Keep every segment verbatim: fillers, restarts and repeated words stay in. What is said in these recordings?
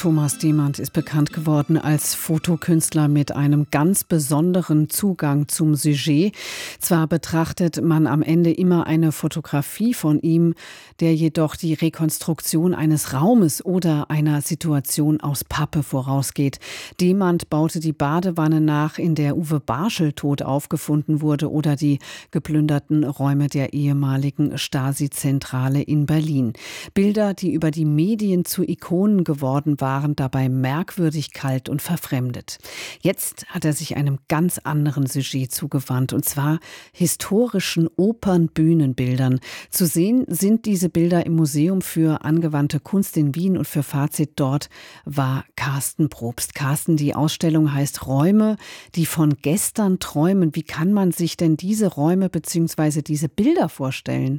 Thomas Demand ist bekannt geworden als Fotokünstler mit einem ganz besonderen Zugang zum Sujet. Zwar betrachtet man am Ende immer eine Fotografie von ihm, der jedoch die Rekonstruktion eines Raumes oder einer Situation aus Pappe vorausgeht. Demand baute die Badewanne nach, in der Uwe Barschel tot aufgefunden wurde, oder die geplünderten Räume der ehemaligen Stasi-Zentrale in Berlin. Bilder, die über die Medien zu Ikonen geworden waren, dabei merkwürdig kalt und verfremdet. Jetzt hat er sich einem ganz anderen Sujet zugewandt, und zwar historischen Opernbühnenbildern. Zu sehen sind diese Bilder im Museum für angewandte Kunst in Wien, und für Fazit dort war Carsten Probst. Carsten, die Ausstellung heißt Räume, die von gestern träumen. Wie kann man sich denn diese Räume bzw. diese Bilder vorstellen?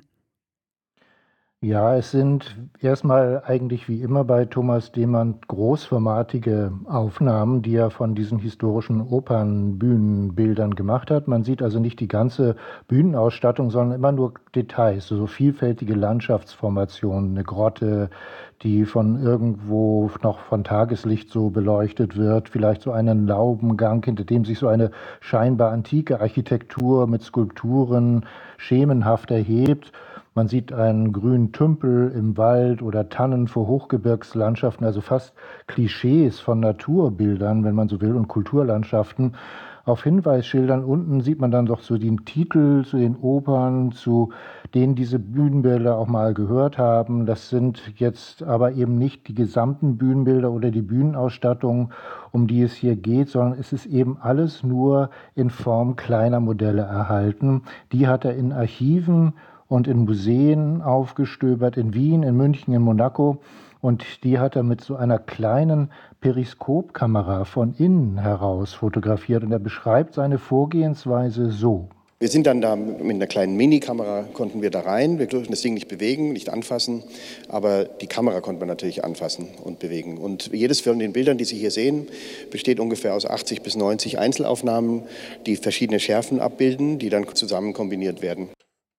Ja, es sind erstmal eigentlich wie immer bei Thomas Demand großformatige Aufnahmen, die er von diesen historischen Opernbühnenbildern gemacht hat. Man sieht also nicht die ganze Bühnenausstattung, sondern immer nur Details, so vielfältige Landschaftsformationen, eine Grotte, die von irgendwo noch von Tageslicht so beleuchtet wird, vielleicht so einen Laubengang, hinter dem sich so eine scheinbar antike Architektur mit Skulpturen schemenhaft erhebt. Man sieht einen grünen Tümpel im Wald oder Tannen vor Hochgebirgslandschaften, also fast Klischees von Naturbildern, wenn man so will, und Kulturlandschaften. Auf Hinweisschildern unten sieht man dann doch so den Titel zu den Opern, zu denen diese Bühnenbilder auch mal gehört haben. Das sind jetzt aber eben nicht die gesamten Bühnenbilder oder die Bühnenausstattung, um die es hier geht, sondern es ist eben alles nur in Form kleiner Modelle erhalten. Die hat er in Archiven und in Museen aufgestöbert, in Wien, in München, in Monaco. Und die hat er mit so einer kleinen Periskopkamera von innen heraus fotografiert. Und er beschreibt seine Vorgehensweise so. Wir sind dann da mit einer kleinen Mini-Kamera, konnten wir da rein. Wir durften das Ding nicht bewegen, nicht anfassen, aber die Kamera konnte man natürlich anfassen und bewegen. Und jedes von den Bildern, die Sie hier sehen, besteht ungefähr aus achtzig bis neunzig Einzelaufnahmen, die verschiedene Schärfen abbilden, die dann zusammen kombiniert werden.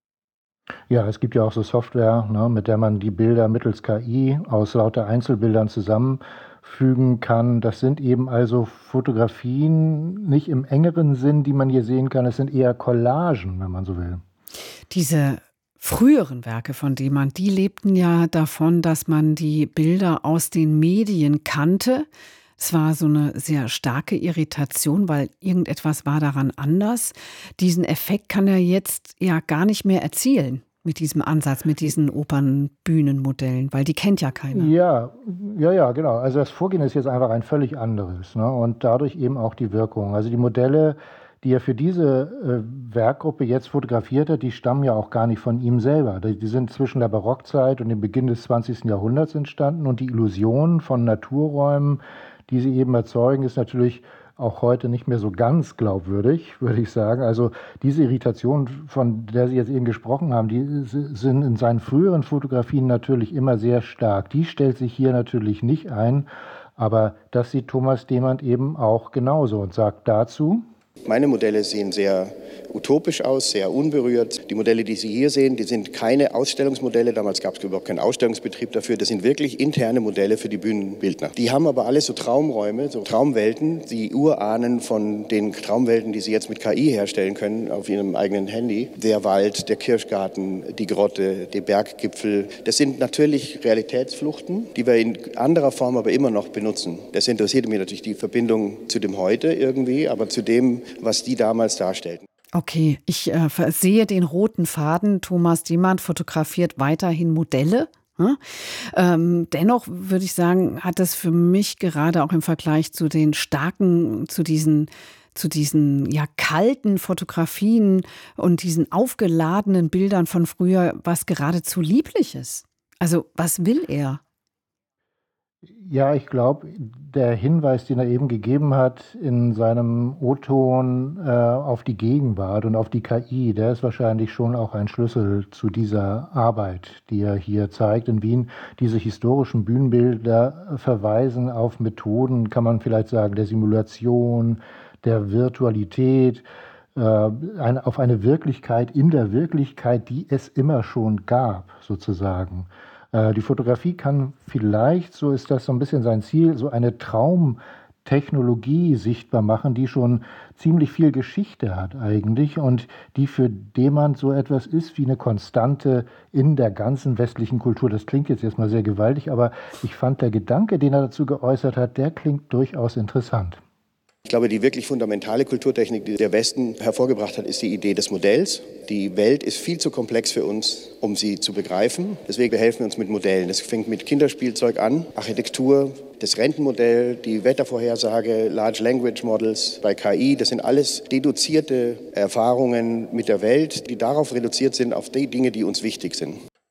Ja, es gibt ja auch so Software, ne, mit der man die Bilder mittels K I aus lauter Einzelbildern zusammenfügen kann. Das sind eben also Fotografien, nicht im engeren Sinn, die man hier sehen kann. Es sind eher Collagen, wenn man so will. Diese früheren Werke von Demand, die lebten ja davon, dass man die Bilder aus den Medien kannte. Es war so eine sehr starke Irritation, weil irgendetwas war daran anders. Diesen Effekt kann er jetzt ja gar nicht mehr erzielen mit diesem Ansatz, mit diesen Opernbühnenmodellen, weil die kennt ja keiner. Ja, ja, ja, genau. Also das Vorgehen ist jetzt einfach ein völlig anderes, ne? Und dadurch eben auch die Wirkung. Also die Modelle, die er für diese äh, Werkgruppe jetzt fotografiert hat, die stammen ja auch gar nicht von ihm selber. Die, die sind zwischen der Barockzeit und dem Beginn des zwanzigsten Jahrhunderts entstanden, und die Illusion von Naturräumen, die sie eben erzeugen, ist natürlich auch heute nicht mehr so ganz glaubwürdig, würde ich sagen. Also diese Irritation, von der Sie jetzt eben gesprochen haben, die sind in seinen früheren Fotografien natürlich immer sehr stark. Die stellt sich hier natürlich nicht ein, aber das sieht Thomas Demand eben auch genauso und sagt dazu: Meine Modelle sehen sehr utopisch aus, sehr unberührt. Die Modelle, die Sie hier sehen, die sind keine Ausstellungsmodelle. Damals gab es überhaupt keinen Ausstellungsbetrieb dafür. Das sind wirklich interne Modelle für die Bühnenbildner. Die haben aber alle so Traumräume, so Traumwelten, die Urahnen von den Traumwelten, die Sie jetzt mit K I herstellen können auf Ihrem eigenen Handy. Der Wald, der Kirschgarten, die Grotte, der Berggipfel. Das sind natürlich Realitätsfluchten, die wir in anderer Form aber immer noch benutzen. Das interessiert mich natürlich die Verbindung zu dem Heute irgendwie, aber zu dem, was die damals darstellten. Okay, ich äh, sehe den roten Faden. Thomas Demand fotografiert weiterhin Modelle. Hm? Ähm, dennoch würde ich sagen, hat es für mich gerade auch im Vergleich zu den starken, zu diesen, zu diesen ja, kalten Fotografien und diesen aufgeladenen Bildern von früher was geradezu Liebliches. Also was will er? Ja, ich glaube, der Hinweis, den er eben gegeben hat in seinem O-Ton äh, auf die Gegenwart und auf die K I, der ist wahrscheinlich schon auch ein Schlüssel zu dieser Arbeit, die er hier zeigt in Wien. Diese historischen Bühnenbilder verweisen auf Methoden, kann man vielleicht sagen, der Simulation, der Virtualität, äh, eine, auf eine Wirklichkeit in der Wirklichkeit, die es immer schon gab, sozusagen. Äh, die Fotografie kann vielleicht, so ist das so ein bisschen sein Ziel, so eine Traumtechnologie sichtbar machen, die schon ziemlich viel Geschichte hat eigentlich und die für Demand so etwas ist wie eine Konstante in der ganzen westlichen Kultur. Das klingt jetzt erstmal sehr gewaltig, aber ich fand, der Gedanke, den er dazu geäußert hat, der klingt durchaus interessant. Ich glaube, die wirklich fundamentale Kulturtechnik, die der Westen hervorgebracht hat, ist die Idee des Modells. Die Welt ist viel zu komplex für uns, um sie zu begreifen. Deswegen behelfen wir uns mit Modellen. Das fängt mit Kinderspielzeug an, Architektur, das Rentenmodell, die Wettervorhersage, Large Language Models bei K I. Das sind alles deduzierte Erfahrungen mit der Welt, die darauf reduziert sind, auf die Dinge, die uns wichtig sind.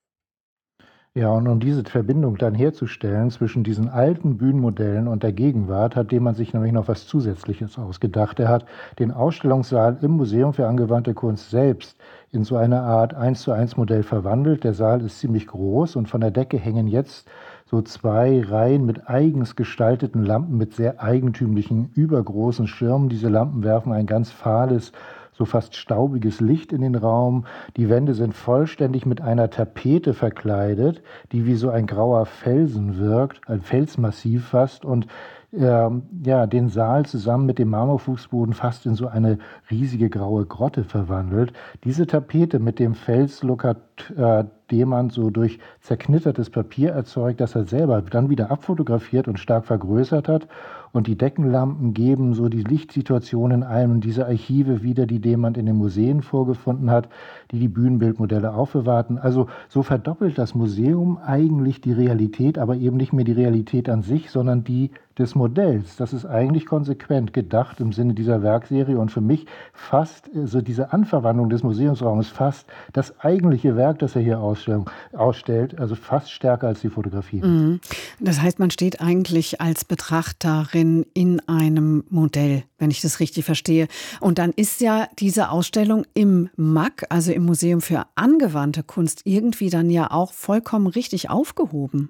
Ja, und um diese Verbindung dann herzustellen zwischen diesen alten Bühnenmodellen und der Gegenwart, hat man sich nämlich noch was Zusätzliches ausgedacht. Er hat den Ausstellungssaal im Museum für angewandte Kunst selbst in so eine Art eins zu eins Modell verwandelt. Der Saal ist ziemlich groß und von der Decke hängen jetzt so zwei Reihen mit eigens gestalteten Lampen mit sehr eigentümlichen, übergroßen Schirmen. Diese Lampen werfen ein ganz fahles, so fast staubiges Licht in den Raum. Die Wände sind vollständig mit einer Tapete verkleidet, die wie so ein grauer Felsen wirkt, ein Felsmassiv fast, und ähm, ja, den Saal zusammen mit dem Marmorfußboden fast in so eine riesige graue Grotte verwandelt. Diese Tapete mit dem Felslook hat äh, Demand so durch zerknittertes Papier erzeugt, das er selber dann wieder abfotografiert und stark vergrößert hat. Und die Deckenlampen geben so die Lichtsituation in einem dieser Archive wieder, die Demand in den Museen vorgefunden hat, die die Bühnenbildmodelle aufbewahrten. Also so verdoppelt das Museum eigentlich die Realität, aber eben nicht mehr die Realität an sich, sondern die des Modells. Das ist eigentlich konsequent gedacht im Sinne dieser Werkserie und für mich fast, also diese Anverwandlung des Museumsraumes, fast das eigentliche Werk, das er hier ausstellt, also fast stärker als die Fotografie. Mhm. Das heißt, man steht eigentlich als Betrachterin in einem Modell, wenn ich das richtig verstehe. Und dann ist ja diese Ausstellung im M A K, also im Museum für angewandte Kunst, irgendwie dann ja auch vollkommen richtig aufgehoben.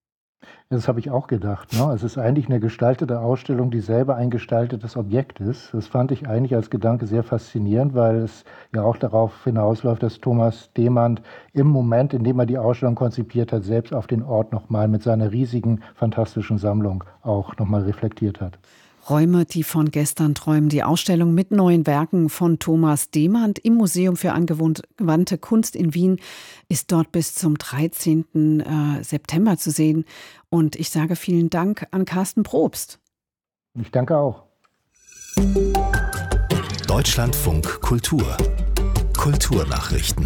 Das habe ich auch gedacht. Ne? Es ist eigentlich eine gestaltete Ausstellung, die selber ein gestaltetes Objekt ist. Das fand ich eigentlich als Gedanke sehr faszinierend, weil es ja auch darauf hinausläuft, dass Thomas Demand im Moment, in dem er die Ausstellung konzipiert hat, selbst auf den Ort nochmal mit seiner riesigen, fantastischen Sammlung auch nochmal reflektiert hat. Räume, die von gestern träumen. Die Ausstellung mit neuen Werken von Thomas Demand im Museum für angewandte Kunst in Wien ist dort bis zum dreizehnten September zu sehen. Und ich sage vielen Dank an Carsten Probst. Ich danke auch. Deutschlandfunk Kultur. Kulturnachrichten.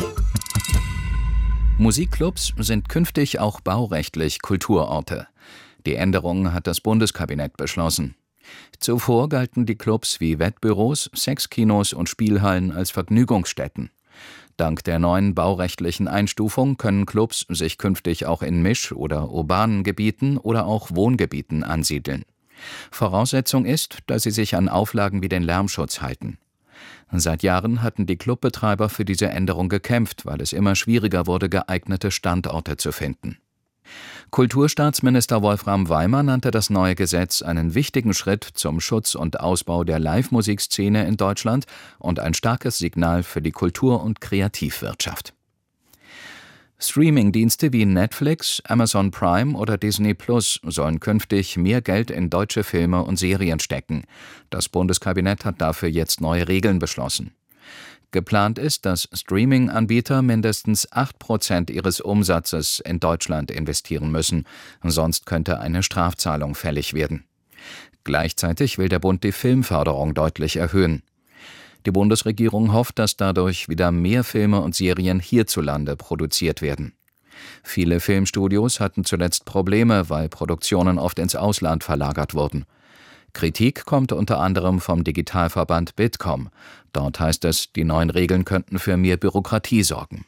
Musikclubs sind künftig auch baurechtlich Kulturorte. Die Änderung hat das Bundeskabinett beschlossen. Zuvor galten die Clubs wie Wettbüros, Sexkinos und Spielhallen als Vergnügungsstätten. Dank der neuen baurechtlichen Einstufung können Clubs sich künftig auch in Misch- oder urbanen Gebieten oder auch Wohngebieten ansiedeln. Voraussetzung ist, dass sie sich an Auflagen wie den Lärmschutz halten. Seit Jahren hatten die Clubbetreiber für diese Änderung gekämpft, weil es immer schwieriger wurde, geeignete Standorte zu finden. Kulturstaatsminister Wolfram Weimer nannte das neue Gesetz einen wichtigen Schritt zum Schutz und Ausbau der Live-Musikszene in Deutschland und ein starkes Signal für die Kultur- und Kreativwirtschaft. Streaming-Dienste wie Netflix, Amazon Prime oder Disney Plus sollen künftig mehr Geld in deutsche Filme und Serien stecken. Das Bundeskabinett hat dafür jetzt neue Regeln beschlossen. Geplant ist, dass Streaming-Anbieter mindestens acht Prozent ihres Umsatzes in Deutschland investieren müssen, sonst könnte eine Strafzahlung fällig werden. Gleichzeitig will der Bund die Filmförderung deutlich erhöhen. Die Bundesregierung hofft, dass dadurch wieder mehr Filme und Serien hierzulande produziert werden. Viele Filmstudios hatten zuletzt Probleme, weil Produktionen oft ins Ausland verlagert wurden. Kritik kommt unter anderem vom Digitalverband Bitkom. Dort heißt es, die neuen Regeln könnten für mehr Bürokratie sorgen.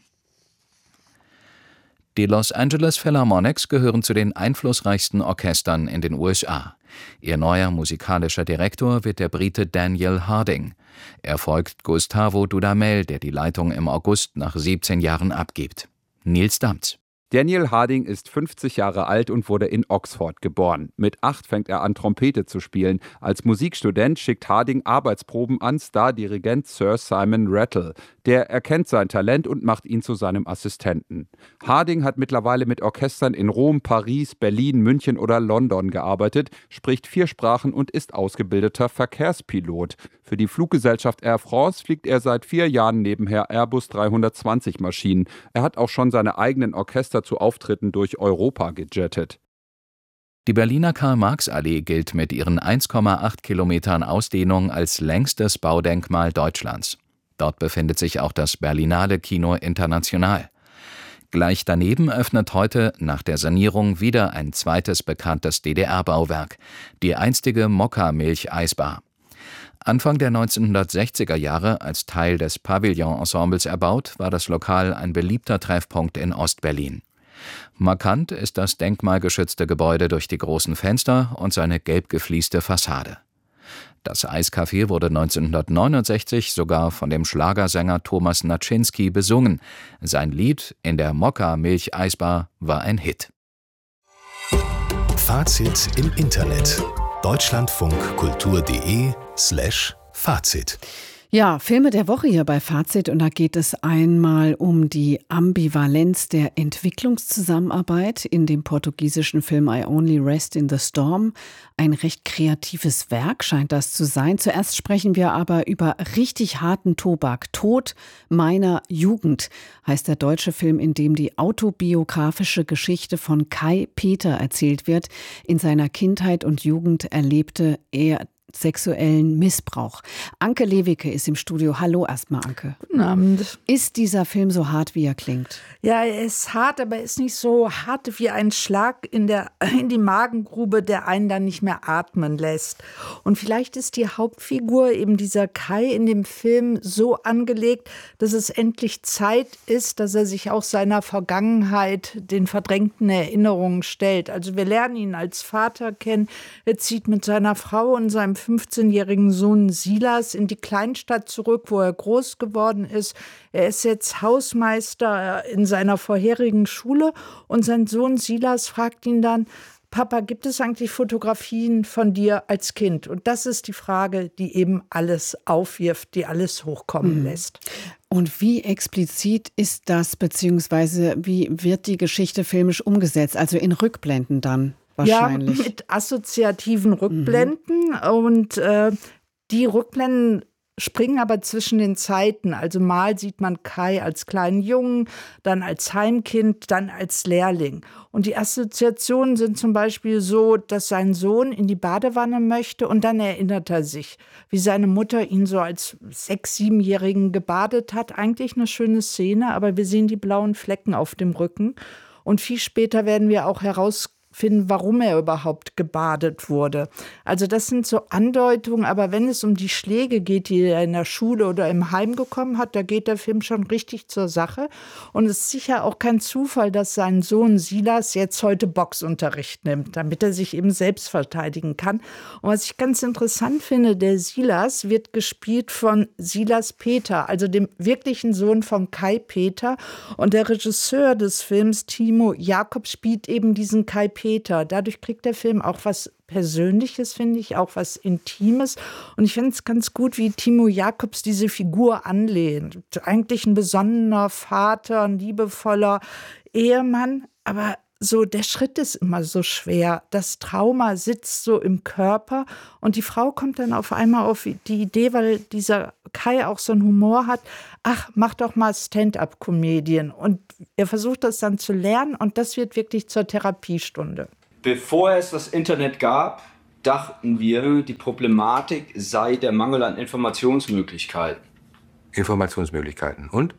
Die Los Angeles Philharmonics gehören zu den einflussreichsten Orchestern in den U S A. Ihr neuer musikalischer Direktor wird der Brite Daniel Harding. Er folgt Gustavo Dudamel, der die Leitung im August nach siebzehn Jahren abgibt. Nils Damz. Daniel Harding ist fünfzig Jahre alt und wurde in Oxford geboren. Mit acht fängt er an, Trompete zu spielen. Als Musikstudent schickt Harding Arbeitsproben an Stardirigent Sir Simon Rattle. Der erkennt sein Talent und macht ihn zu seinem Assistenten. Harding hat mittlerweile mit Orchestern in Rom, Paris, Berlin, München oder London gearbeitet, spricht vier Sprachen und ist ausgebildeter Verkehrspilot. Für die Fluggesellschaft Air France fliegt er seit vier Jahren nebenher Airbus dreihundertzwanzig Maschinen. Er hat auch schon seine eigenen Orchester zu Auftritten durch Europa gejettet. Die Berliner Karl-Marx-Allee gilt mit ihren eins Komma acht Kilometern Ausdehnung als längstes Baudenkmal Deutschlands. Dort befindet sich auch das Berlinale Kino International. Gleich daneben öffnet heute nach der Sanierung wieder ein zweites bekanntes D D R-Bauwerk, die einstige Mokka-Milch-Eisbar. Anfang der neunzehnhundertsechziger Jahre als Teil des Pavillon-Ensembles erbaut, war das Lokal ein beliebter Treffpunkt in Ostberlin. Markant ist das denkmalgeschützte Gebäude durch die großen Fenster und seine gelb geflieste Fassade. Das Eiscafé wurde neunzehnhundertneunundsechzig sogar von dem Schlagersänger Thomas Naczynski besungen. Sein Lied In der Mokka-Milch-Eisbar war ein Hit. Fazit im Internet. deutschlandfunkkultur.de slash Fazit. Ja, Filme der Woche hier bei Fazit, und da geht es einmal um die Ambivalenz der Entwicklungszusammenarbeit in dem portugiesischen Film I Only Rest in the Storm. Ein recht kreatives Werk scheint das zu sein. Zuerst sprechen wir aber über richtig harten Tobak. Tod meiner Jugend heißt der deutsche Film, in dem die autobiografische Geschichte von Kai Peter erzählt wird. In seiner Kindheit und Jugend erlebte er sexuellen Missbrauch. Anke Lewicke ist im Studio. Hallo erstmal, Anke. Guten Abend. Ist dieser Film so hart, wie er klingt? Ja, er ist hart, aber er ist nicht so hart wie ein Schlag in, der, in die Magengrube, der einen dann nicht mehr atmen lässt. Und vielleicht ist die Hauptfigur, eben dieser Kai, in dem Film so angelegt, dass es endlich Zeit ist, dass er sich auch seiner Vergangenheit, den verdrängten Erinnerungen stellt. Also wir lernen ihn als Vater kennen. Er zieht mit seiner Frau und seinem fünfzehnjährigen Sohn Silas in die Kleinstadt zurück, wo er groß geworden ist. Er ist jetzt Hausmeister in seiner vorherigen Schule und sein Sohn Silas fragt ihn dann: Papa, gibt es eigentlich Fotografien von dir als Kind? Und das ist die Frage, die eben alles aufwirft, die alles hochkommen mhm. lässt. Und wie explizit ist das, beziehungsweise wie wird die Geschichte filmisch umgesetzt? Also in Rückblenden dann? Wahrscheinlich. Ja, mit assoziativen Rückblenden. Mhm. Und äh, die Rückblenden springen aber zwischen den Zeiten. Also mal sieht man Kai als kleinen Jungen, dann als Heimkind, dann als Lehrling. Und die Assoziationen sind zum Beispiel so, dass sein Sohn in die Badewanne möchte und dann erinnert er sich, wie seine Mutter ihn so als sechs-, siebenjährigen gebadet hat. Eigentlich eine schöne Szene, aber wir sehen die blauen Flecken auf dem Rücken. Und viel später werden wir auch herausfinden, warum er überhaupt gebadet wurde. Also das sind so Andeutungen, aber wenn es um die Schläge geht, die er in der Schule oder im Heim bekommen hat, da geht der Film schon richtig zur Sache. Und es ist sicher auch kein Zufall, dass sein Sohn Silas jetzt heute Boxunterricht nimmt, damit er sich eben selbst verteidigen kann. Und was ich ganz interessant finde, der Silas wird gespielt von Silas Peter, also dem wirklichen Sohn von Kai Peter. Und der Regisseur des Films, Timo Jakob, spielt eben diesen Kai Peter. Peter. Dadurch kriegt der Film auch was Persönliches, finde ich, auch was Intimes. Und ich finde es ganz gut, wie Timo Jacobs diese Figur anlehnt. Eigentlich ein besonnener Vater, ein liebevoller Ehemann, aber so der Schritt ist immer so schwer. Das Trauma sitzt so im Körper und die Frau kommt dann auf einmal auf die Idee, weil dieser Kai auch so einen Humor hat, ach, mach doch mal Stand-up-Comedien. Und er versucht das dann zu lernen und das wird wirklich zur Therapiestunde. Bevor es das Internet gab, dachten wir, die Problematik sei der Mangel an Informationsmöglichkeiten. Informationsmöglichkeiten und?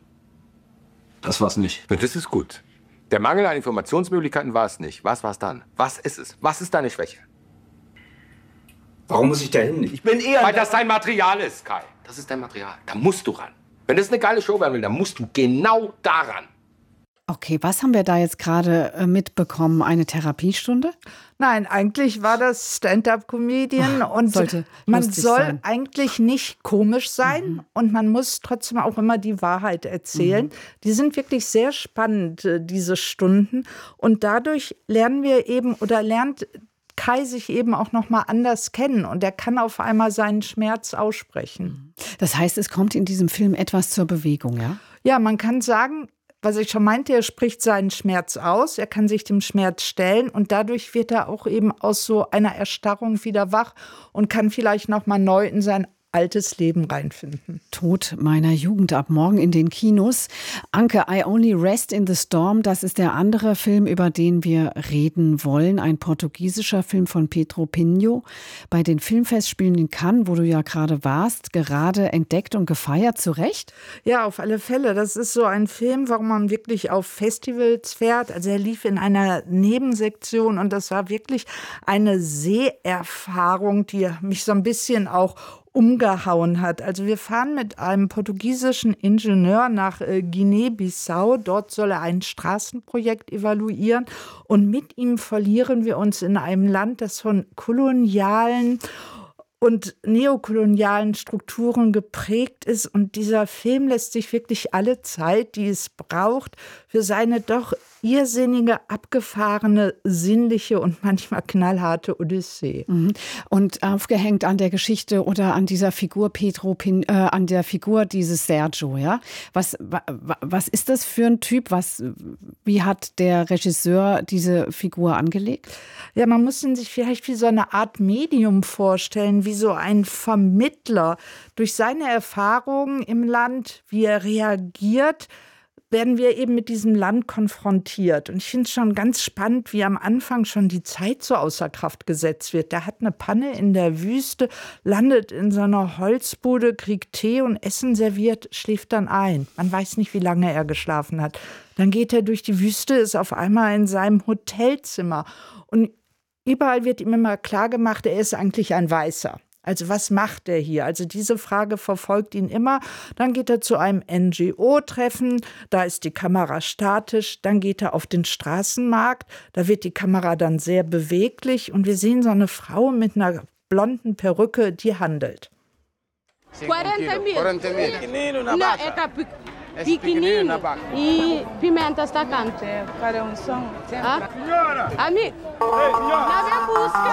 Das war's nicht. Das ist gut. Der Mangel an Informationsmöglichkeiten war es nicht. Was war es dann? Was ist es? Was ist deine Schwäche? Warum muss ich da hin? Ich bin eher... Weil das dein Material ist, Kai. Das ist dein Material. Da musst du ran. Wenn das eine geile Show werden will, dann musst du genau daran. Okay, was haben wir da jetzt gerade äh, mitbekommen? Eine Therapiestunde? Nein, eigentlich war das Stand-up-Comedian und sollte man lustig soll sein. eigentlich nicht komisch sein mhm. und man muss trotzdem auch immer die Wahrheit erzählen. Mhm. Die sind wirklich sehr spannend, diese Stunden, und dadurch lernen wir eben oder lernt Kai sich eben auch noch mal anders kennen und er kann auf einmal seinen Schmerz aussprechen. Das heißt, es kommt in diesem Film etwas zur Bewegung, ja? Ja, man kann sagen, was ich schon meinte, er spricht seinen Schmerz aus, er kann sich dem Schmerz stellen und dadurch wird er auch eben aus so einer Erstarrung wieder wach und kann vielleicht noch mal neu in sein altes Leben reinfinden. Tod meiner Jugend ab morgen in den Kinos. Anke, I Only Rest in the Storm, das ist der andere Film, über den wir reden wollen. Ein portugiesischer Film von Pedro Pinho. Bei den Filmfestspielen in Cannes, wo du ja gerade warst, gerade entdeckt und gefeiert, zu Recht? Ja, auf alle Fälle. Das ist so ein Film, warum man wirklich auf Festivals fährt. Also er lief in einer Nebensektion und das war wirklich eine Seherfahrung, die mich so ein bisschen auch umgehauen hat. Also wir fahren mit einem portugiesischen Ingenieur nach äh, Guinea-Bissau. Dort soll er ein Straßenprojekt evaluieren und mit ihm verlieren wir uns in einem Land, das von kolonialen und neokolonialen Strukturen geprägt ist. Und dieser Film lässt sich wirklich alle Zeit, die es braucht, für seine doch irrsinnige, abgefahrene, sinnliche und manchmal knallharte Odyssee. Und aufgehängt an der Geschichte oder an dieser Figur Pedro Pin, äh, an der Figur dieses Sergio, ja? Was, wa, was ist das für ein Typ? Was, wie hat der Regisseur diese Figur angelegt? Ja, man muss ihn sich vielleicht wie so eine Art Medium vorstellen, wie so ein Vermittler. Durch seine Erfahrungen im Land, wie er reagiert, werden wir eben mit diesem Land konfrontiert. Und ich finde es schon ganz spannend, wie am Anfang schon die Zeit so außer Kraft gesetzt wird. Der hat eine Panne in der Wüste, landet in so einer Holzbude, kriegt Tee und Essen serviert, schläft dann ein. Man weiß nicht, wie lange er geschlafen hat. Dann geht er durch die Wüste, ist auf einmal in seinem Hotelzimmer. Und überall wird ihm immer klar gemacht, er ist eigentlich ein Weißer. Also was macht er hier? Also diese Frage verfolgt ihn immer. Dann geht er zu einem N G O-Treffen, da ist die Kamera statisch. Dann geht er auf den Straßenmarkt, da wird die Kamera dann sehr beweglich. Und wir sehen so eine Frau mit einer blonden Perücke, die handelt. quarenta mil. quarenta mil. Pequenino na vaca. Não, é capi... pequenino e pimenta stacante. Para um som. Ah? Senhora! Amigo! Ei, senhora! Na minha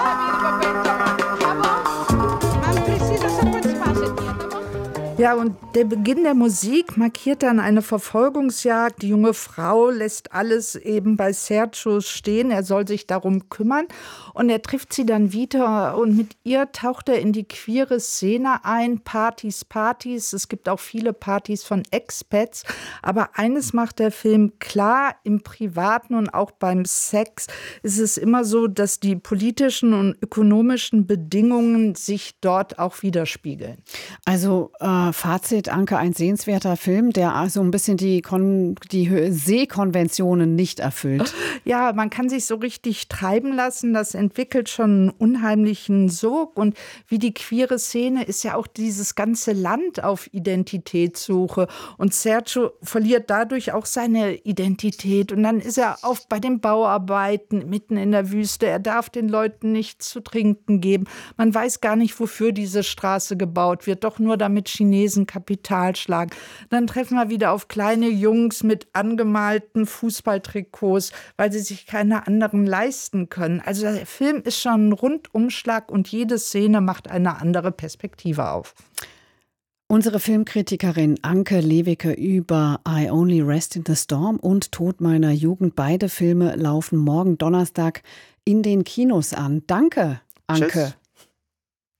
busca! Tá bom? Man precisa só participar, tá bom? Ja, und der Beginn der Musik markiert dann eine Verfolgungsjagd. Die junge Frau lässt alles eben bei Sergio stehen. Er soll sich darum kümmern. Und er trifft sie dann wieder und mit ihr taucht er in die queere Szene ein. Partys, Partys. Es gibt auch viele Partys von Expats. Aber eines macht der Film klar: Im Privaten und auch beim Sex ist es immer so, dass die politischen und ökonomischen Bedingungen sich dort auch widerspiegeln. Also äh, Fazit, Anke, ein sehenswerter Film, der also ein bisschen die, Kon- die Seekonventionen nicht erfüllt. Ja, man kann sich so richtig treiben lassen. Das entwickelt schon einen unheimlichen Sog. Und wie die queere Szene ist ja auch dieses ganze Land auf Identitätssuche. Und Sergio verliert dadurch auch seine Identität. Und dann ist er auf, bei den Bauarbeiten mitten in der Wüste. Er darf den Leuten nichts zu trinken geben. Man weiß gar nicht, wofür diese Straße gebaut wird. Doch nur damit Chinesen Kapital schlagen. Dann treffen wir wieder auf kleine Jungs mit angemalten Fußballtrikots, weil sie sich keine anderen leisten können. Also der Film ist schon ein Rundumschlag und jede Szene macht eine andere Perspektive auf. Unsere Filmkritikerin Anke Lewicke über I Only Rest in the Storm und Tod meiner Jugend. Beide Filme laufen morgen Donnerstag in den Kinos an. Danke, Anke. Tschüss.